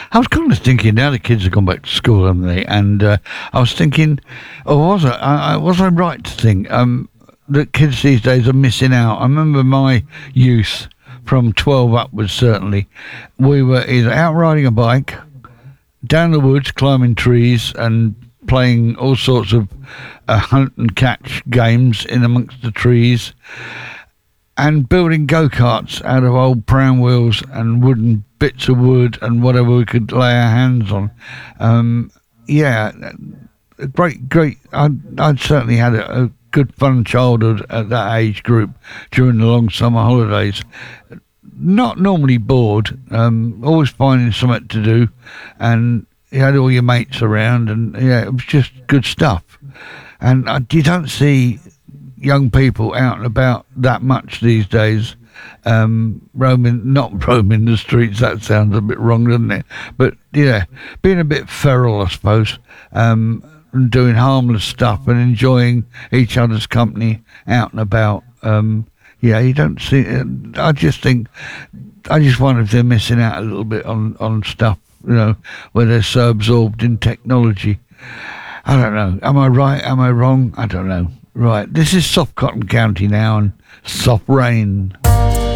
I was kind of thinking now the kids have gone back to school, haven't they? And I was thinking, or was I right to think that kids these days are missing out? I remember my youth from 12 upwards, certainly. We were either out riding a bike, down the woods, climbing trees, and playing all sorts of hunt and catch games in amongst the trees, and building go-karts out of old pram wheels and wooden bits of wood and whatever we could lay our hands on. Yeah, great. I'd certainly had a good fun childhood at that age group during the long summer holidays. Not normally bored, always finding something to do, and you had all your mates around, and yeah, it was just good stuff. And you don't see young people out and about that much these days, not roaming the streets. That sounds a bit wrong, doesn't it? But yeah, being a bit feral, I suppose, and doing harmless stuff and enjoying each other's company out and about. Yeah, you don't see. I just wonder if they're missing out a little bit on stuff, where they're so absorbed in technology. I don't know. Am I right? Am I wrong? I don't know. Right. This is Soft Cotton County now and Soft Rain.